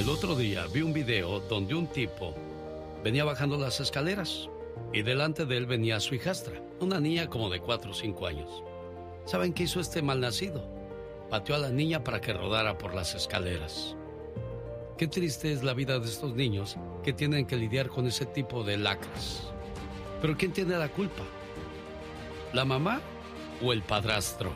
El otro día vi un video donde un tipo venía bajando las escaleras y delante de él venía su hijastra, una niña como de 4 o 5 años. ¿Saben qué hizo este malnacido? Pateó a la niña para que rodara por las escaleras. Qué triste es la vida de estos niños que tienen que lidiar con ese tipo de lacras. ¿Pero quién tiene la culpa? ¿La mamá o el padrastro?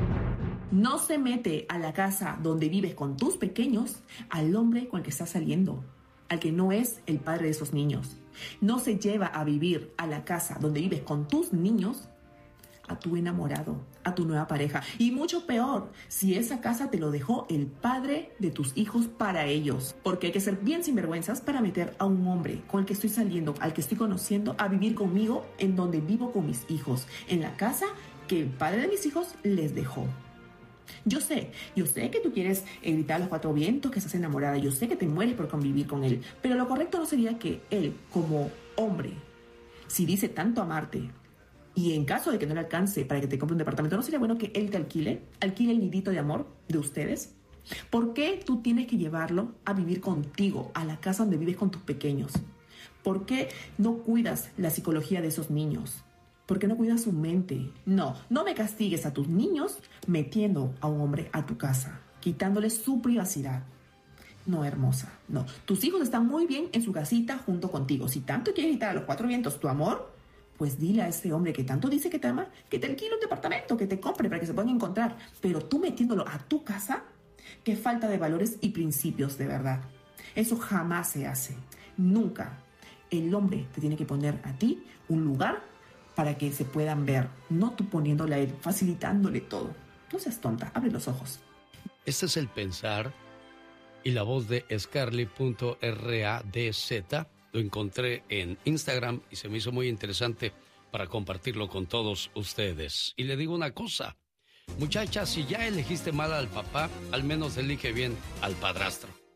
No se mete a la casa donde vives con tus pequeños al hombre con el que estás saliendo, al que no es el padre de esos niños. No se lleva a vivir a la casa donde vives con tus niños a tu enamorado, a tu nueva pareja. Y mucho peor, si esa casa te lo dejó el padre de tus hijos para ellos. Porque hay que ser bien sinvergüenzas para meter a un hombre con el que estoy saliendo, al que estoy conociendo, a vivir conmigo en donde vivo con mis hijos, en la casa que el padre de mis hijos les dejó. Yo sé que tú quieres gritar a los 4 vientos que estás enamorada, yo sé que te mueres por convivir con él, pero lo correcto no sería que él, como hombre, si dice tanto amarte, y en caso de que no le alcance para que te compre un departamento, ¿no sería bueno que él te alquile el nidito de amor de ustedes? ¿Por qué tú tienes que llevarlo a vivir contigo, a la casa donde vives con tus pequeños? ¿Por qué no cuidas la psicología de esos niños? ¿Por qué no cuidas su mente? No me castigues a tus niños metiendo a un hombre a tu casa, quitándoles su privacidad. No, hermosa, no. Tus hijos están muy bien en su casita junto contigo. Si tanto quieres gritar a los 4 vientos tu amor, pues dile a ese hombre que tanto dice que te ama, que te alquile un departamento, que te compre para que se puedan encontrar. Pero tú metiéndolo a tu casa, qué falta de valores y principios de verdad. Eso jamás se hace. Nunca. El hombre te tiene que poner a ti un lugar para que se puedan ver, no tú poniéndole a él, facilitándole todo. No seas tonta, abre los ojos. Este es el pensar y la voz de Scarly.radz. Lo encontré en Instagram y se me hizo muy interesante para compartirlo con todos ustedes. Y le digo una cosa, muchacha, si ya elegiste mal al papá, al menos elige bien al padrastro.